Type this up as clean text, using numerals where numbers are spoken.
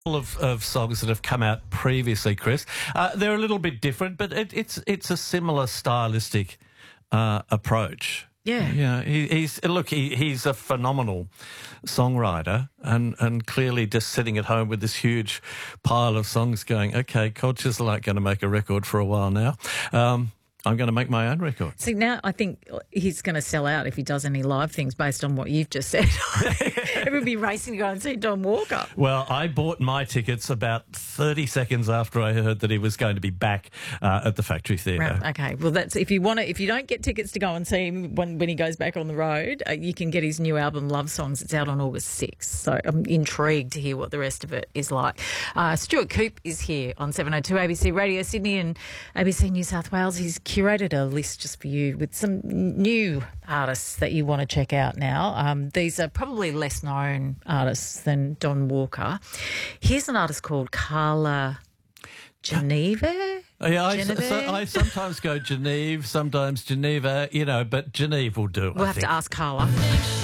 of songs that have come out previously, Chris. They're a little bit different, but it's a similar stylistic approach. Yeah. Yeah, he's a phenomenal songwriter and clearly just sitting at home with this huge pile of songs going, okay, Culture's like going to make a record for a while now. I'm going to make my own record. See, now I think he's going to sell out if he does any live things based on what you've just said. Everyone be racing to go and see Don Walker. Well, I bought my tickets about 30 seconds after I heard that he was going to be back at the Factory Theatre. Right, okay, well, that's if you don't get tickets to go and see him when he goes back on the road, you can get his new album Love Songs. It's out on August 6th, so I'm intrigued to hear what the rest of it is like. Stuart Coupe is here on 702 ABC Radio Sydney and ABC New South Wales. He's curated a list just for you with some new artists that you want to check out now. These are probably less known artists than Don Walker. Here's an artist called Carla Geneva. Yeah, I sometimes go Geneve, sometimes Geneva, but Geneve will do. We'll have to ask Carla.